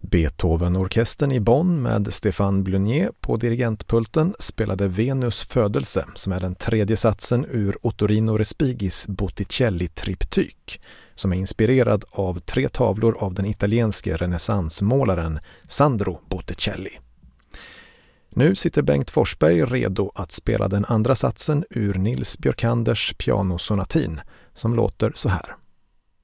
Beethoven-orkestern i Bonn med Stéphane Blunier på dirigentpulten spelade Venus födelse, som är den tredje satsen ur Ottorino Respigis Botticelli-triptyk, som är inspirerad av 3 tavlor av den italienske renässansmålaren Sandro Botticelli. Nu sitter Bengt Forsberg redo att spela den andra satsen ur Nils Björkanders pianosonatin, som låter så här.